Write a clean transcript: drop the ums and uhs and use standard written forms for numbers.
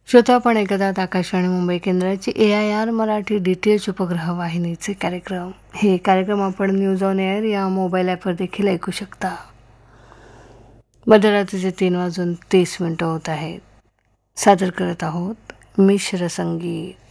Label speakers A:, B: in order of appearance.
A: श्रोता आपण ऐकतात आकाशवाणी मुंबई केंद्राची AIR मराठी DTH उपग्रह वाहिनीचे कार्यक्रम. हे कार्यक्रम आपण न्यूज ऑन एअर या मोबाईल ॲपवर देखील ऐकू शकता. मध्यरात्रीचे 3:30 होत आहेत. सादर करत आहोत मिश्र संगीत.